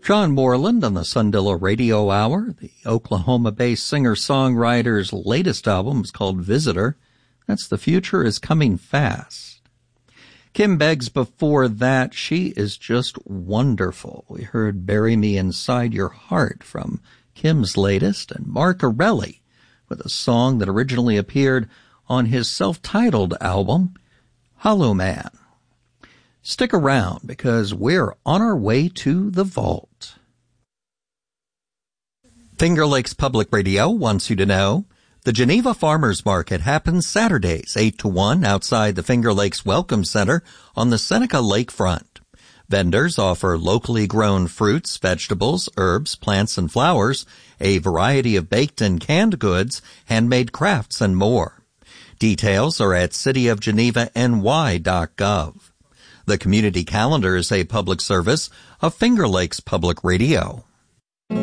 John Moreland on the Sundillo Radio Hour. The Oklahoma-based singer-songwriter's latest album is called Visitor. That's The Future is Coming Fast. Kim Beggs before that, she is just wonderful. We heard Bury Me Inside Your Heart from Kim's latest, and Mark Arelli with a song that originally appeared on his self-titled album, Hollow Man. Stick around because we're on our way to the vault. Finger Lakes Public Radio wants you to know the Geneva Farmers Market happens Saturdays 8 to 1 outside the Finger Lakes Welcome Center on the Seneca Lakefront. Vendors offer locally grown fruits, vegetables, herbs, plants, and flowers, a variety of baked and canned goods, handmade crafts, and more. Details are at cityofgenevany.gov. The community calendar is a public service of Finger Lakes Public Radio.